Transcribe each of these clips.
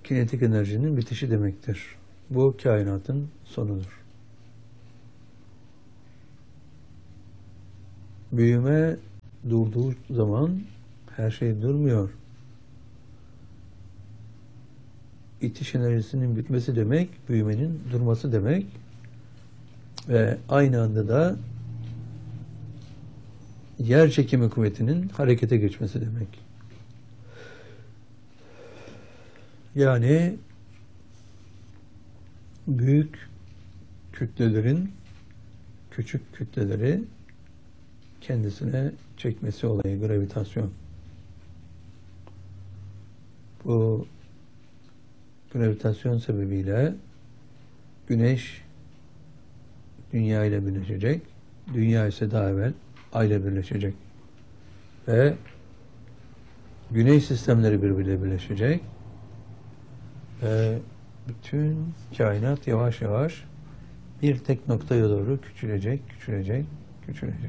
kinetik enerjinin bitişi demektir. Bu kainatın sonudur. Büyüme durduğu zaman her şey durmuyor. İtiş enerjisinin bitmesi demek, büyümenin durması demek ve aynı anda da yer çekimi kuvvetinin harekete geçmesi demek. Yani büyük kütlelerin küçük kütleleri kendisine çekmesi olayı, gravitasyon. Bu gravitasyon sebebiyle Güneş Dünya ile birleşecek, Dünya ise daha evvel Ay ile birleşecek ve Güneş sistemleri birbiriyle birleşecek ve bütün kainat yavaş yavaş bir tek noktaya doğru küçülecek, küçülecek, küçülecek.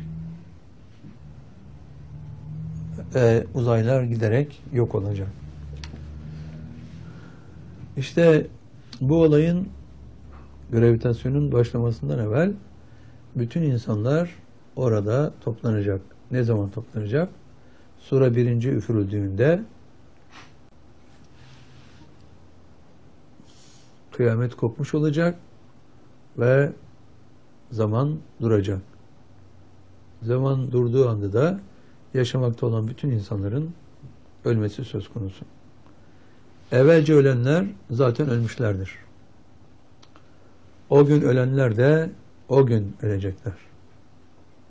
Uzaylar giderek yok olacak. İşte bu olayın, gravitasyonun başlamasından evvel bütün insanlar orada toplanacak. Ne zaman toplanacak? Sura 1. üfürüldüğünde kıyamet kopmuş olacak ve zaman duracak. Zaman durduğu anda da yaşamakta olan bütün insanların ölmesi söz konusu. Evvelce ölenler zaten ölmüşlerdir. O gün ölenler de o gün ölecekler.